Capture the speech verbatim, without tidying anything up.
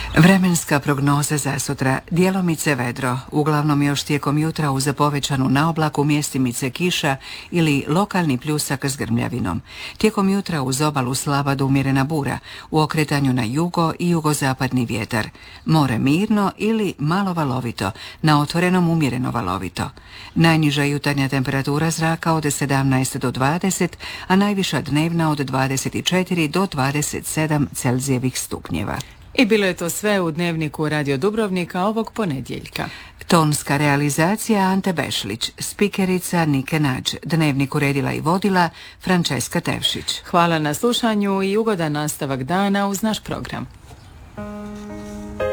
Vremenska prognoza za sutra. Djelomice vedro, uglavnom još tijekom jutra uz povećanu naoblaku mjestimice kiša ili lokalni pljusak s grmljavinom. Tijekom jutra uz obalu slaba do umjerena bura, u okretanju na jugo i jugozapadni vjetar. More mirno ili malo valovito, na otvorenom umjereno valovito. Najniža jutarnja temperatura zraka od sedamnaest do dvadeset, a najviša dnevna od dvadeset četiri do dvadeset sedam Celzijevih stupnjeva. I bilo je to sve u Dnevniku Radio Dubrovnika ovog ponedjeljka. Tonska realizacija Ante Bešlić, spikerica Nike Nađ, Dnevnik uredila i vodila Frančeska Tevšić. Hvala na slušanju i ugodan nastavak dana uz naš program.